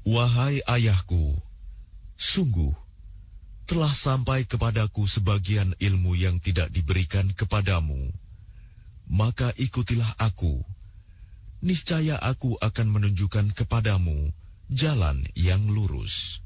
Wahai ayahku, sungguh telah sampai kepadaku sebagian ilmu yang tidak diberikan kepadamu. Maka ikutilah aku. Niscaya aku akan menunjukkan kepadamu jalan yang lurus.